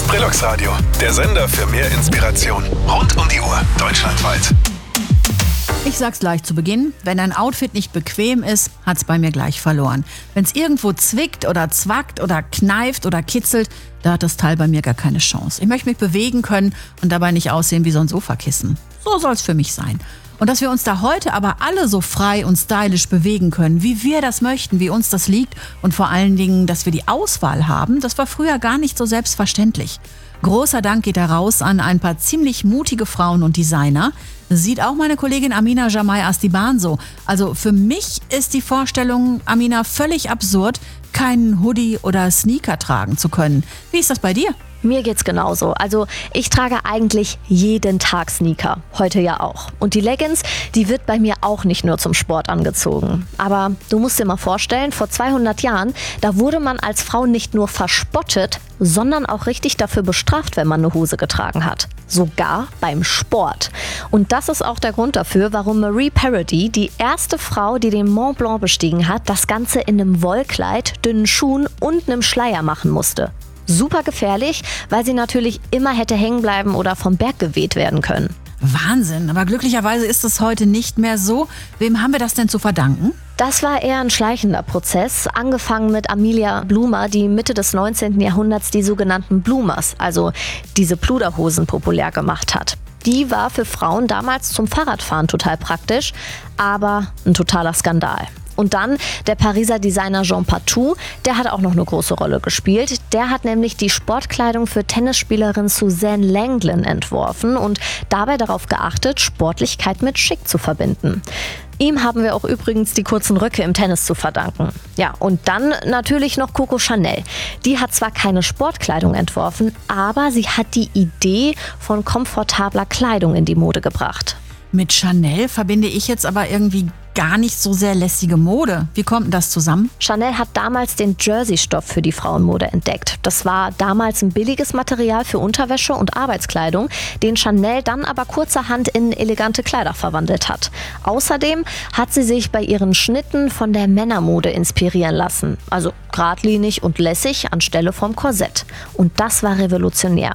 Brillux Radio, der Sender für mehr Inspiration. Rund um die Uhr, deutschlandweit. Ich sag's gleich zu Beginn, wenn ein Outfit nicht bequem ist, hat's bei mir gleich verloren. Wenn's irgendwo zwickt oder zwackt oder kneift oder kitzelt, da hat das Teil bei mir gar keine Chance. Ich möchte mich bewegen können und dabei nicht aussehen wie so ein Sofakissen. So soll's für mich sein. Und dass wir uns da heute aber alle so frei und stylisch bewegen können, wie wir das möchten, wie uns das liegt und vor allen Dingen, dass wir die Auswahl haben, das war früher gar nicht so selbstverständlich. Großer Dank geht da raus an ein paar ziemlich mutige Frauen und Designer. Sieht auch meine Kollegin Amina Jamai Astiban so. Also für mich ist die Vorstellung, Amina, völlig absurd, keinen Hoodie oder Sneaker tragen zu können. Wie ist das bei dir? Mir geht's genauso. Also ich trage eigentlich jeden Tag Sneaker. Heute ja auch. Und die Leggings, die wird bei mir auch nicht nur zum Sport angezogen. Aber du musst dir mal vorstellen, vor 200 Jahren, da wurde man als Frau nicht nur verspottet, sondern auch richtig dafür bestraft, wenn man eine Hose getragen hat. Sogar beim Sport. Und das ist auch der Grund dafür, warum Marie Parody, die erste Frau, die den Mont Blanc bestiegen hat, das Ganze in einem Wollkleid, dünnen Schuhen und einem Schleier machen musste. Super gefährlich, weil sie natürlich immer hätte hängen bleiben oder vom Berg geweht werden können. Wahnsinn, aber glücklicherweise ist es heute nicht mehr so. Wem haben wir das denn zu verdanken? Das war eher ein schleichender Prozess, angefangen mit Amelia Bloomer, die Mitte des 19. Jahrhunderts die sogenannten Bloomers, also diese Pluderhosen, populär gemacht hat. Die war für Frauen damals zum Fahrradfahren total praktisch, aber ein totaler Skandal. Und dann der Pariser Designer Jean Patou, der hat auch noch eine große Rolle gespielt. Der hat nämlich die Sportkleidung für Tennisspielerin Suzanne Lenglen entworfen und dabei darauf geachtet, Sportlichkeit mit Schick zu verbinden. Ihm haben wir auch übrigens die kurzen Röcke im Tennis zu verdanken. Ja, und dann natürlich noch Coco Chanel. Die hat zwar keine Sportkleidung entworfen, aber sie hat die Idee von komfortabler Kleidung in die Mode gebracht. Mit Chanel verbinde ich jetzt aber irgendwie gar nicht so sehr lässige Mode. Wie kommt denn das zusammen? Chanel hat damals den Jersey-Stoff für die Frauenmode entdeckt. Das war damals ein billiges Material für Unterwäsche und Arbeitskleidung, den Chanel dann aber kurzerhand in elegante Kleider verwandelt hat. Außerdem hat sie sich bei ihren Schnitten von der Männermode inspirieren lassen. Also geradlinig und lässig anstelle vom Korsett. Und das war revolutionär.